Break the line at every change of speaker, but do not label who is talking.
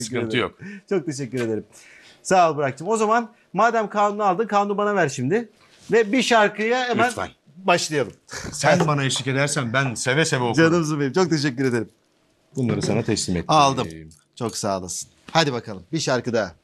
Sıkıntı yok.
Çok teşekkür ederim. Sağ ol Burak'cığım. O zaman madem kanunu aldın, kanunu bana ver şimdi. Ve bir şarkıya hemen
Lütfen.
başlayalım.
Sen bana eşlik edersen ben seve seve okurum.
Canımsın benim. Çok teşekkür ederim.
Bunları sana teslim ettim.
Aldım. Çok sağ olasın. Hadi bakalım bir şarkı daha.